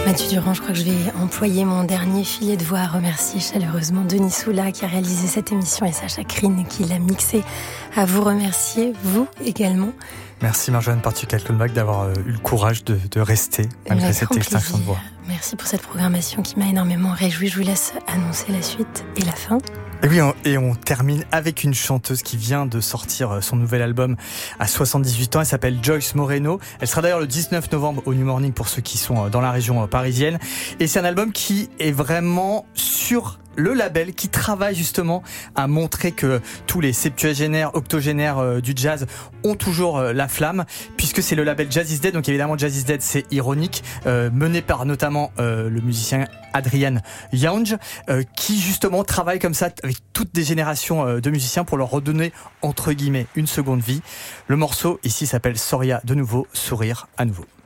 Mathieu Durand, je crois que je vais employer mon dernier filet de voix à remercier chaleureusement Denis Soula qui a réalisé cette émission et Sacha Krine qui l'a mixée. À vous remercier, vous également. Merci Marjolaine Partucal-Colmach d'avoir eu le courage de rester malgré cette extinction de voix. Merci pour cette programmation qui m'a énormément réjoui. Je vous laisse annoncer la suite et la fin. Et oui, et on termine avec une chanteuse qui vient de sortir son nouvel album à 78 ans. Elle s'appelle Joyce Moreno. Elle sera d'ailleurs le 19 novembre au New Morning pour ceux qui sont dans la région parisienne. Et c'est un album qui est vraiment sur le label qui travaille justement à montrer que tous les septuagénaires, octogénaires du jazz ont toujours la flamme, puisque c'est le label Jazz is Dead. Donc évidemment Jazz is Dead, c'est ironique, mené par notamment le musicien Adrian Younge, qui justement travaille comme ça avec toutes des générations de musiciens pour leur redonner entre guillemets une seconde vie. Le morceau ici s'appelle Soria de nouveau, sourire à nouveau.